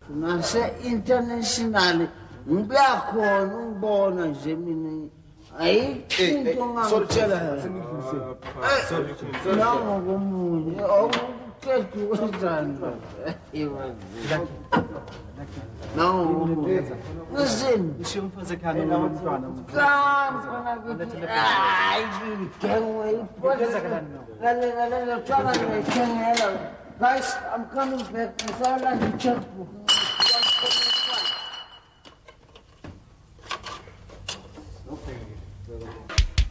Nase-international, ngiyakhona ungibona nje mina. Ayikho into ngangitshela nangokomunye awuqeda ukwenzani Listen. Guys, I'm coming back.